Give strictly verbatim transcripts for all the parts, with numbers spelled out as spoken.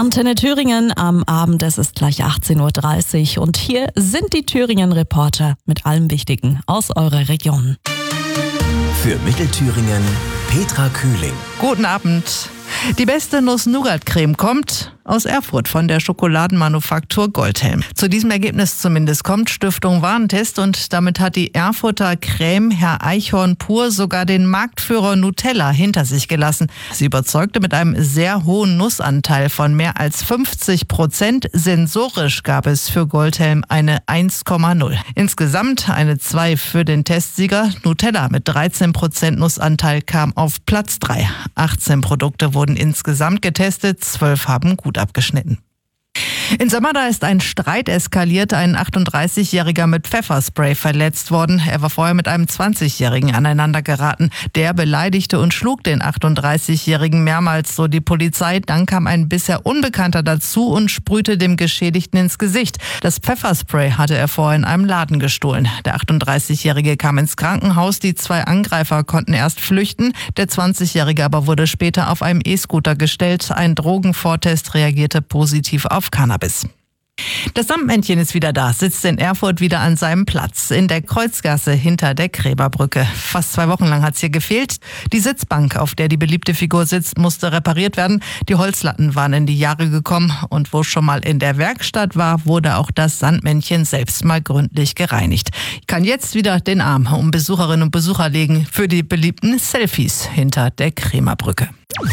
Antenne Thüringen am Abend, es ist gleich achtzehn Uhr dreißig und hier sind die Thüringen-Reporter mit allem Wichtigen aus eurer Region. Für Mittelthüringen Petra Kühling. Guten Abend. Die beste Nuss-Nougat-Creme kommt aus Erfurt von der Schokoladenmanufaktur Goldhelm. Zu diesem Ergebnis zumindest kommt Stiftung Warentest und damit hat die Erfurter Creme Herr Eichhorn pur sogar den Marktführer Nutella hinter sich gelassen. Sie überzeugte mit einem sehr hohen Nussanteil von mehr als fünfzig Prozent. Sensorisch gab es für Goldhelm eine eins Komma null. Insgesamt eine zwei für den Testsieger. Nutella mit dreizehn Prozent Nussanteil kam auf Platz drei. achtzehn Produkte wurden insgesamt getestet, zwölf haben gut abgeschnitten. In Samarra ist ein Streit eskaliert. Ein achtunddreißigjähriger mit Pfefferspray verletzt worden. Er war vorher mit einem zwanzigjährigen aneinander geraten. Der beleidigte und schlug den achtunddreißigjährigen mehrmals, so die Polizei. Dann kam ein bisher Unbekannter dazu und sprühte dem Geschädigten ins Gesicht. Das Pfefferspray hatte er vorher in einem Laden gestohlen. Der achtunddreißigjährige kam ins Krankenhaus. Die zwei Angreifer konnten erst flüchten. Der zwanzigjährige aber wurde später auf einem E-Scooter gestellt. Ein Drogenvortest reagierte positiv auf Cannabis. Das Sandmännchen ist wieder da, sitzt in Erfurt wieder an seinem Platz in der Kreuzgasse hinter der Gräberbrücke. Fast zwei Wochen lang hat es hier gefehlt. Die Sitzbank, auf der die beliebte Figur sitzt, musste repariert werden. Die Holzlatten waren in die Jahre gekommen und wo schon mal in der Werkstatt war, wurde auch das Sandmännchen selbst mal gründlich gereinigt. Ich kann jetzt wieder den Arm um Besucherinnen und Besucher legen für die beliebten Selfies hinter der Krämerbrücke.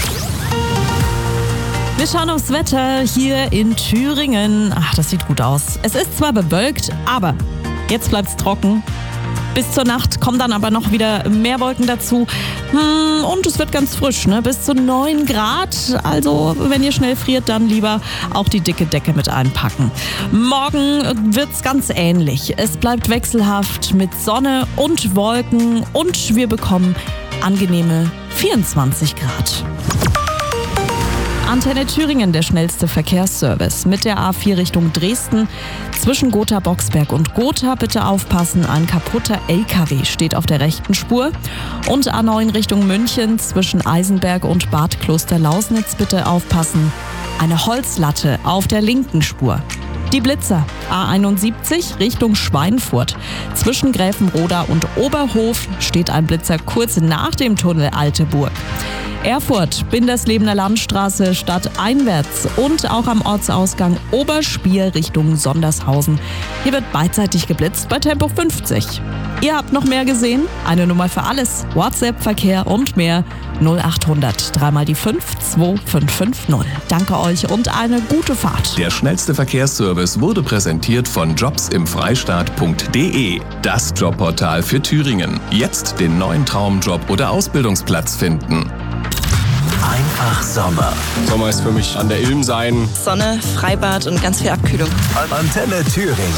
Wir schauen aufs Wetter hier in Thüringen. Ach, das sieht gut aus. Es ist zwar bewölkt, aber jetzt bleibt's trocken. Bis zur Nacht kommen dann aber noch wieder mehr Wolken dazu. Hm, und es wird ganz frisch, ne? Bis zu neun Grad. Also, wenn ihr schnell friert, dann lieber auch die dicke Decke mit einpacken. Morgen wird's ganz ähnlich. Es bleibt wechselhaft mit Sonne und Wolken und wir bekommen angenehme vierundzwanzig Grad. Antenne Thüringen, der schnellste Verkehrsservice mit der A vier Richtung Dresden. Zwischen Gotha-Boxberg und Gotha bitte aufpassen, ein kaputter L K W steht auf der rechten Spur. Und A neun Richtung München zwischen Eisenberg und Bad Klosterlausnitz bitte aufpassen, eine Holzlatte auf der linken Spur. Die Blitzer, A einundsiebzig Richtung Schweinfurt. Zwischen Gräfenroda und Oberhof steht ein Blitzer kurz nach dem Tunnel Alte Burg. Erfurt, Binderslebener Landstraße stadteinwärts und auch am Ortsausgang Oberspier Richtung Sondershausen. Hier wird beidseitig geblitzt bei Tempo fünfzig. Ihr habt noch mehr gesehen? Eine Nummer für alles. WhatsApp, Verkehr und mehr. null achthundert, dreimal die fünf, zwei fünf fünf null. Danke euch und eine gute Fahrt. Der schnellste Verkehrsservice wurde präsentiert von jobs im freistaat punkt de. Das Jobportal für Thüringen. Jetzt den neuen Traumjob oder Ausbildungsplatz finden. Einfach Sommer. Sommer ist für mich an der Ilm sein. Sonne, Freibad und ganz viel Abkühlung. Antenne Thüringen.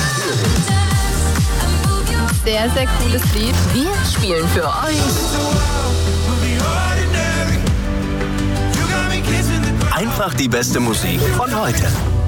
Sehr, sehr cooles Lied. Wir spielen für euch Einfach die beste Musik von heute.